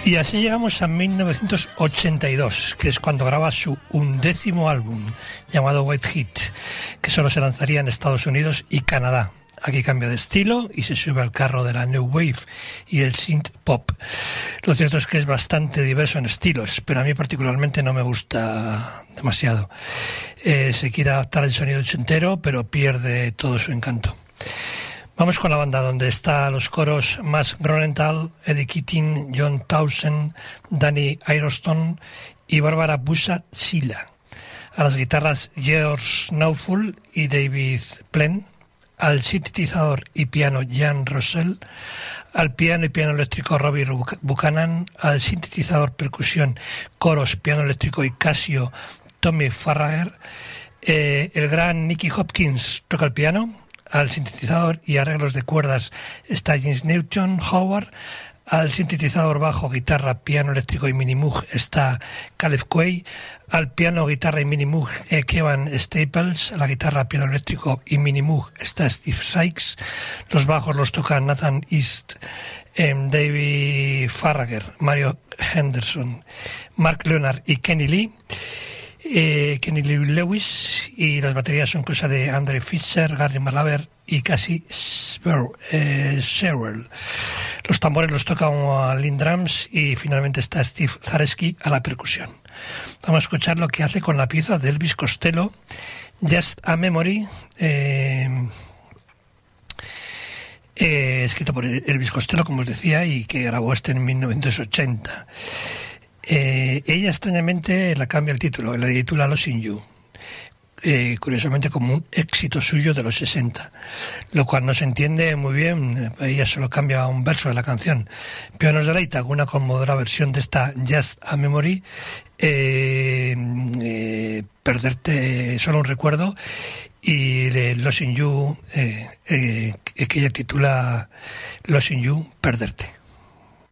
Y así llegamos a 1982, que es cuando graba su 11º álbum, llamado White Heat, que solo se lanzaría en Estados Unidos y Canadá. Aquí cambia de estilo y se sube al carro de la New Wave y el Synth Pop. Lo cierto es que es bastante diverso en estilos, pero a mí particularmente no me gusta demasiado. Se quiere adaptar al sonido ochentero, pero pierde todo su encanto. Vamos con la banda, donde está los coros Max Gronenthal, Eddie Keating, John Townsend, Danny Ironston y Barbara Busa-Silla. A las guitarras George Nauful y David Plen, al sintetizador y piano Jan Rossell, al piano y piano eléctrico Robbie Buchanan, al sintetizador, percusión, coros, piano eléctrico y Casio Tommy Farragher. El gran Nicky Hopkins toca el piano. Al sintetizador y arreglos de cuerdas está James Newton Howard. Al sintetizador, bajo, guitarra, piano eléctrico y mini Moog está Caleb Quay. Al piano, guitarra y mini Moog Kevin Staples. A la guitarra, piano eléctrico y mini Moog está Steve Sykes. Los bajos los tocan Nathan East, David Farragher, Mario Henderson, Mark Leonard y Kenny Lee Lewis, y las baterías son cosa de Andre Fischer, Gary Malaber y Cassie Sherrill. Los tambores los toca Lynn Drums y finalmente está Steve Zareski a la percusión. Vamos a escuchar lo que hace con la pieza de Elvis Costello, Just a Memory, escrita por Elvis Costello, como os decía, y que grabó en 1980. Ella extrañamente la cambia el título, la titula Losing You, curiosamente como un éxito suyo de los 60, lo cual no se entiende muy bien. Ella solo cambia un verso de la canción, pero nos deleita con una conmovedora versión de esta Just a Memory, perderte, solo un recuerdo, y Losing You, que ella titula Losing You, perderte.